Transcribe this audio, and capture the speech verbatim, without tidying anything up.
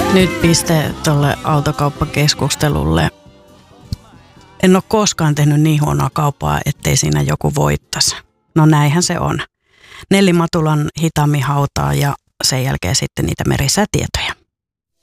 Nyt piste tuolle autokauppakeskustelulle. En ole koskaan tehnyt niin huonoa kauppaa, ettei siinä joku voittaisi. No näinhän se on. Nelli Matulan hitaammin hautaa ja sen jälkeen sitten niitä merisätietoja.